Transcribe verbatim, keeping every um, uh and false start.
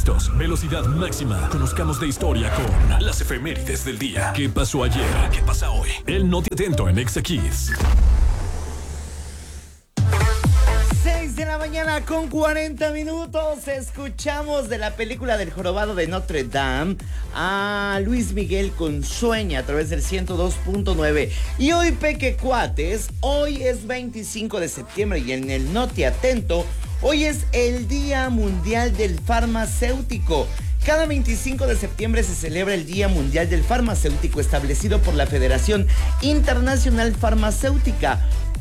listos. Velocidad máxima. Conozcamos de historia con las efemérides del día. ¿Qué pasó ayer? ¿Qué pasa hoy? El Noti Atento en Exa Kids. seis de la mañana con cuarenta minutos. Escuchamos de la película del jorobado de Notre Dame a Luis Miguel con Sueña a través del ciento dos punto nueve. Y hoy, Peque Cuates, hoy es veinticinco de septiembre y en el Noti Atento, hoy es el Día Mundial del Farmacéutico. Cada veinticinco de septiembre se celebra el Día Mundial del Farmacéutico establecido por la Federación Internacional Farmacéutica.